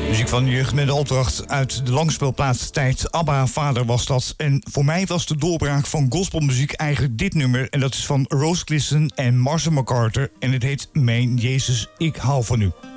Muziek van de jeugd met de opdracht uit de langspeelplaatstijd. ABBA, Vader was dat. En voor mij was de doorbraak van gospelmuziek eigenlijk dit nummer. En dat is van Rose Clifton en Marcia McCarter. En het heet Mijn Jezus, ik hou van u.